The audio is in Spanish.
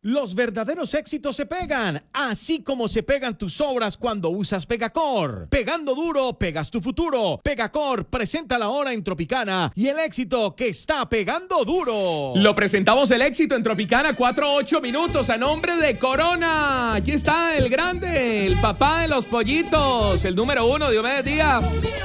Los verdaderos éxitos se pegan, así como se pegan tus obras cuando usas Pegacor. Pegando duro, pegas tu futuro. Pegacor presenta la hora en Tropicana y el éxito que está pegando duro. Lo presentamos el éxito en Tropicana, 4-8 minutos a nombre de Corona. Aquí está el grande, el papá de los pollitos, el número 1, Diomedes Díaz.